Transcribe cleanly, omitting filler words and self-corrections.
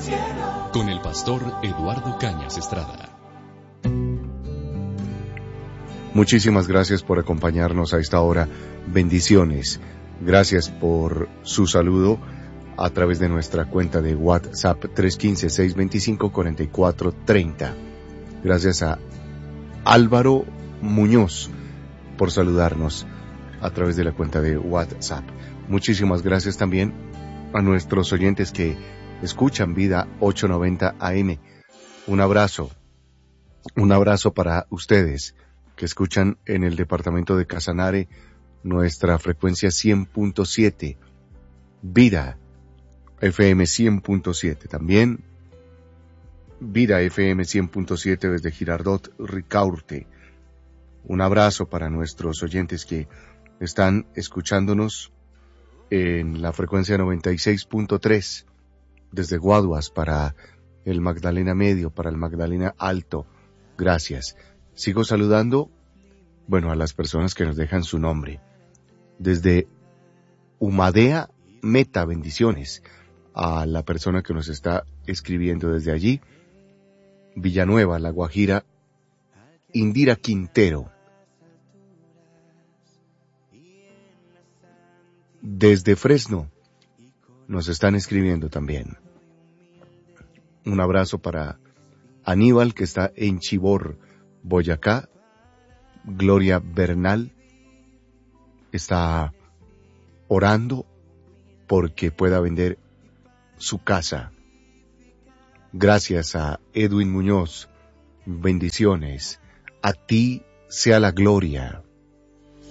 Con el pastor Eduardo Cañas Estrada. Muchísimas gracias por acompañarnos a esta hora. Bendiciones. Gracias por su saludo a través de nuestra cuenta de WhatsApp 315-625-4430. Gracias a Álvaro Muñoz por saludarnos a través de la cuenta de WhatsApp. Muchísimas gracias también a nuestros oyentes que escuchan Vida 890 AM. Un abrazo para ustedes que escuchan en el departamento de Casanare nuestra frecuencia 100.7, Vida FM 100.7, también Vida FM 100.7 desde Girardot, Ricaurte. Un abrazo para nuestros oyentes que están escuchándonos en la frecuencia 96.3 desde Guaduas para el Magdalena Medio, para el Magdalena Alto. Gracias. Sigo saludando, a las personas que nos dejan su nombre. Desde Humadea Meta, bendiciones a la persona que nos está escribiendo desde allí. Villanueva, La Guajira, Indira Quintero. Desde Fresno nos están escribiendo también. Un abrazo para Aníbal, que está en Chibor, Boyacá. Gloria Bernal está orando porque pueda vender su casa. Gracias a Edwin Muñoz. Bendiciones. A ti sea la gloria.